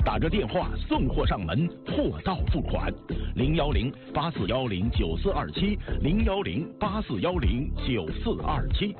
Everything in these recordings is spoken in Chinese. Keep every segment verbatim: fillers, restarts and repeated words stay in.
打着电话送货上门，货到付款。零幺零八四幺零九四二七，零幺零八四幺零九四二七。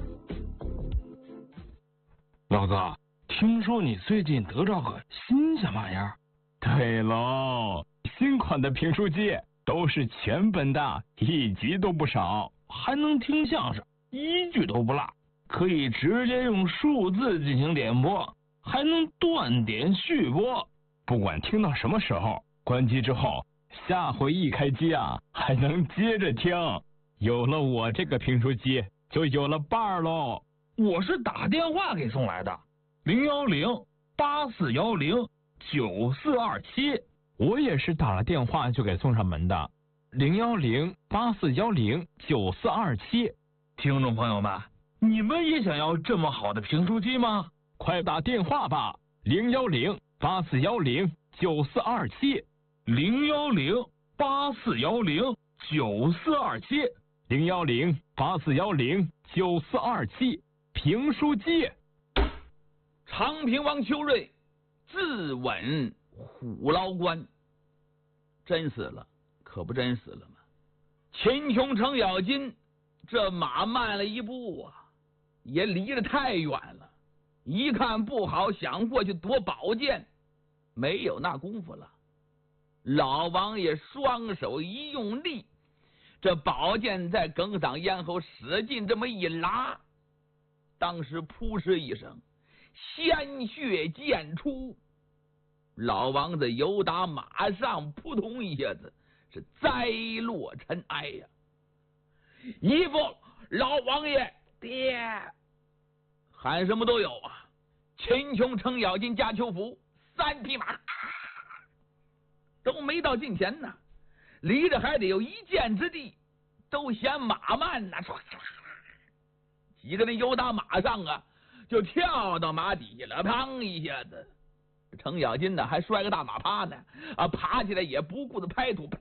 老子听说你最近得着个新鲜玩意儿？ 对喽，新款的评书机都是全本的，一集都不少， 还能听相声，一句都不落，可以直接用数字进行点播，还能断点续播。 不管听到什么时候，关机之后，下回一开机啊，还能接着听。有了我这个评书机，就有了伴儿喽。 我是打电话给送来的，零幺零八四幺零九四二七。 我也是打了电话就给送上门的，零幺零八四幺零九四二七。 听众朋友们，你们也想要这么好的评书机吗？ 快打电话吧，零幺零八四幺零九四二七， 零幺零八四幺零九四二七， 零幺零八四幺零九四二七。评书机。 长平王邱瑞自刎虎牢关，真死了，可不真死了吗？秦琼程咬金这马慢了一步啊，也离得太远了，一看不好，想过去夺宝剑，没有那功夫了。老王爷双手一用力，这宝剑在梗上咽喉使劲这么一拉，当时扑哧一声，鲜血溅出，老王子由打马上扑通一下子是栽落尘埃呀！姨父，老王爷，爹，喊什么都有啊！秦琼程咬金加邱福三匹马都没到近前呢，离着还得有一箭之地，都嫌马慢呢。几个人由打马上啊，就跳到马底下了，砰一下子，程咬金呢还摔个大马趴呢，啊，爬起来也不顾着拍土，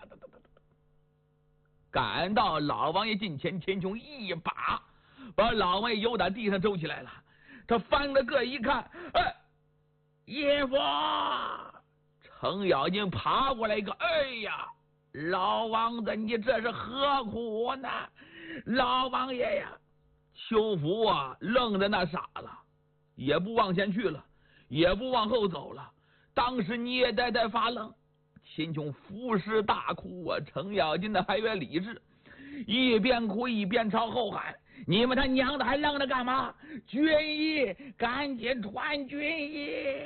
赶到老王爷近前，秦琼一把把老王爷由打地上周起来了。他翻了个一看，哎，爷夫！程咬金爬过来一个，哎呀，老王子，你这是何苦呢？老王爷呀！邱福啊，愣在那傻了，也不往前去了，也不往后走了，当时你也呆呆发愣。秦琼伏尸大哭啊，程咬金的还原理智，一边哭一边朝后喊：“你们他娘的还愣着干嘛？军医，赶紧传军医！”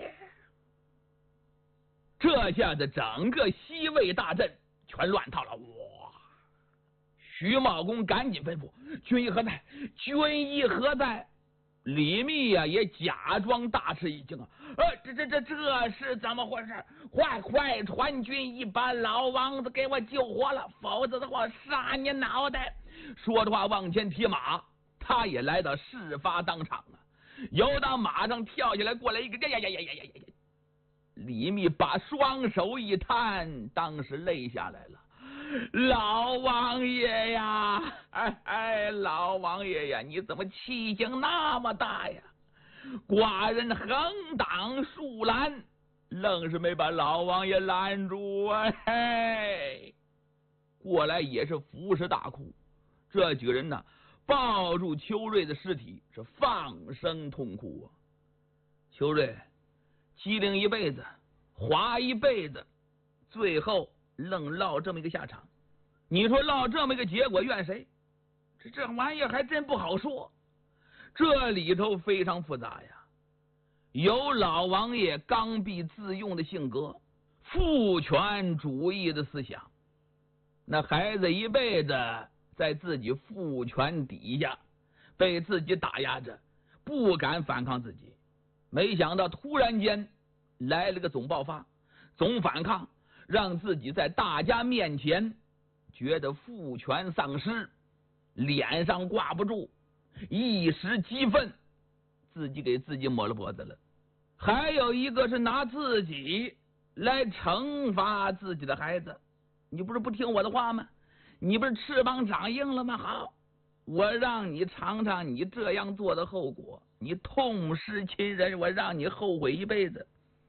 这下子整个西魏大阵全乱套了，哇！徐茂公赶紧吩咐：“军医何在？军医何在？”李密呀、啊、也假装大吃一惊啊！呃，这这这这是怎么回事？快快传军医把老王子给我救活了，否则的话杀你脑袋！说着话往前提马，他也来到事发当场啊，由打马上跳下来，过来一个呀呀呀呀呀呀呀！李密把双手一摊，当时泪下来了。老王爷呀，哎哎，老王爷呀，你怎么气性那么大呀？寡人横挡竖拦，愣是没把老王爷拦住啊！嘿，过来也是伏尸大哭。这几个人呢，抱住邱瑞的尸体，是放声痛哭啊。邱瑞机灵一辈子，滑一辈子，最后愣落这么一个下场，你说落这么一个结果怨谁？这这玩意儿还真不好说，这里头非常复杂呀。有老王爷刚愎自用的性格，父权主义的思想，那孩子一辈子在自己父权底下被自己打压着，不敢反抗自己，没想到突然间来了个总爆发，总反抗，让自己在大家面前觉得父权丧失，脸上挂不住，一时激愤，自己给自己抹了脖子了。还有一个是拿自己来惩罚自己的孩子，你不是不听我的话吗？你不是翅膀长硬了吗？好，我让你尝尝你这样做的后果，你痛失亲人，我让你后悔一辈子。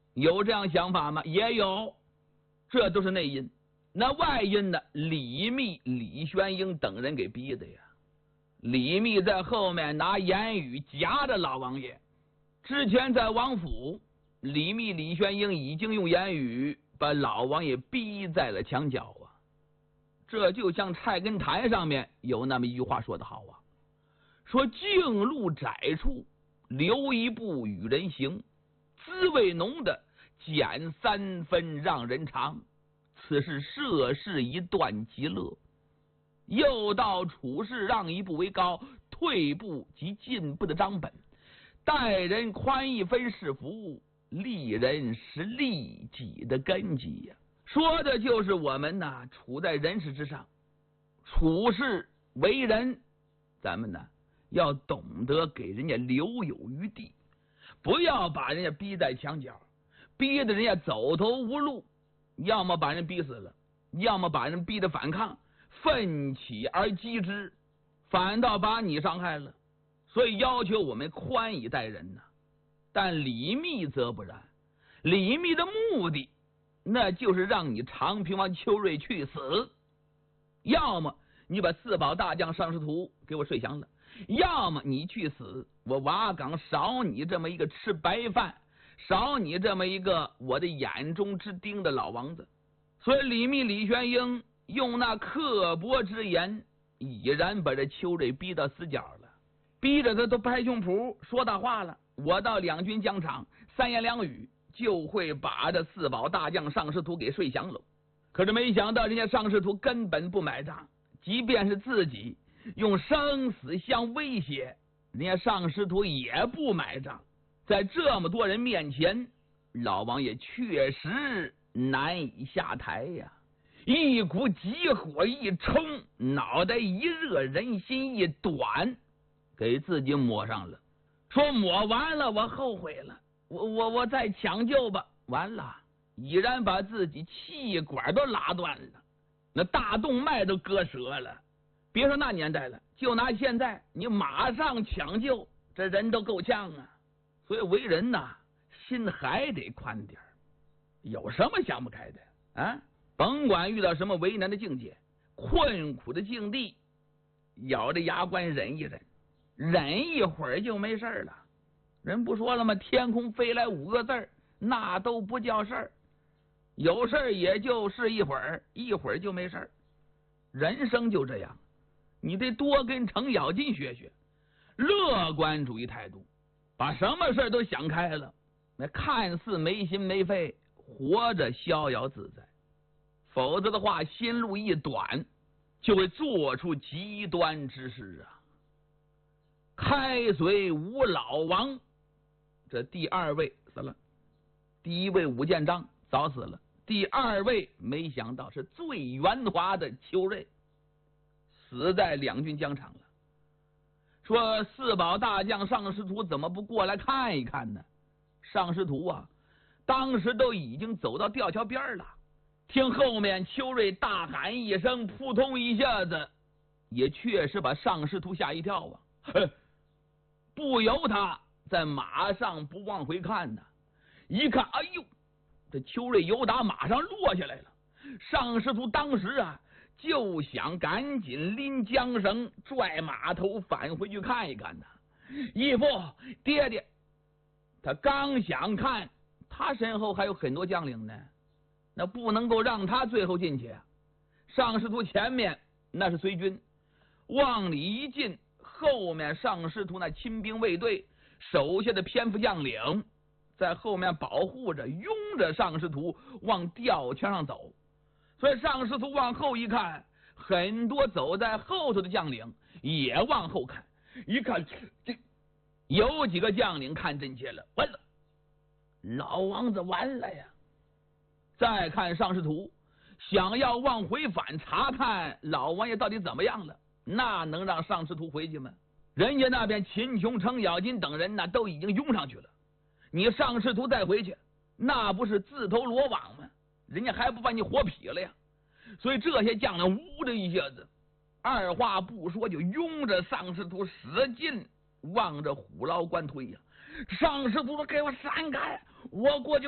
有这样想法吗？也有，这都是内因。那外因呢？李密、李玄英等人给逼的呀。李密在后面拿言语夹着老王爷。之前在王府，李密、李玄英已经用言语把老王爷逼在了墙角啊。这就像菜根谭上面有那么一句话说得好啊，说径路窄处留一步与人行，滋味浓的减三分让人尝，此是涉世一段极乐。又道处事让一步为高，退步即进步的章本。待人宽一分是福，利人是利己的根基呀、啊。说的就是我们呐，处在人世之上，处事为人，咱们呢要懂得给人家留有余地，不要把人家逼在墙角，逼得人家走投无路，要么把人逼死了，要么把人逼得反抗，奋起而击之，反倒把你伤害了。所以要求我们宽以待人呐。但李密则不然，李密的目的那就是让你长平王邱瑞去死，要么你把四宝大将尚师图给我睡降了，要么你去死，我瓦岗少你这么一个吃白饭，少你这么一个我的眼中之钉的老王子。所以李密、李玄英用那刻薄之言，已然把这邱瑞逼到死角了，逼着他都拍胸脯说大话了。我到两军疆场，三言两语就会把这四宝大将尚师图给睡降了。可是没想到人家尚师图根本不买账，即便是自己用生死相威胁，人家尚师图也不买账。在这么多人面前，老王爷确实难以下台呀。一股急火一冲，脑袋一热，人心一短，给自己抹上了。说抹完了，我后悔了，我我我再抢救吧。完了，已然把自己气管都拉断了，那大动脉都割折了。别说那年代了，就拿现在，你马上抢救，这人都够呛啊。所以为人呐，心还得宽点儿，有什么想不开的啊？甭管遇到什么为难的境界、困苦的境地，咬着牙关忍一忍，忍一会儿就没事了。人不说了吗？天空飞来五个字儿，那都不叫事儿。有事儿也就是一会儿，一会儿就没事儿。人生就这样，你得多跟程咬金学学，乐观主义态度，把什么事儿都想开了，那看似没心没肺，活着逍遥自在。否则的话，心路一短，就会做出极端之事啊。开隋吴老王，这第二位死了，第一位武建章早死了，第二位没想到是最圆滑的邱瑞，死在两军疆场了。说四宝大将尚师图怎么不过来看一看呢？尚师图啊，当时都已经走到吊桥边了。听后面邱瑞大喊一声，扑通一下子，也确实把尚师图吓一跳啊！不由他在马上不往回看呢，一看，哎呦，这邱瑞由打马上落下来了。尚师图当时啊，就想赶紧拎缰绳，拽马头返回去看一看呢。义父，爹爹，他刚想看，他身后还有很多将领呢。那不能够让他最后进去啊！尚师图前面那是随军，往里一进，后面尚师图那亲兵卫队手下的偏副将领在后面保护着，拥着尚师图往吊桥上走。所以尚师图往后一看，很多走在后头的将领也往后看，一看这有几个将领看真切了，完了，老王子完了呀！再看尚师图，想要往回返查看老王爷到底怎么样了，那能让尚师图回去吗？人家那边秦琼、程咬金等人那都已经拥上去了，你尚师图再回去，那不是自投罗网吗？人家还不把你活劈了呀！所以这些将领呜的一下子，二话不说就拥着尚师图使劲往着虎牢关推呀！尚师图说：“给我闪开，我过去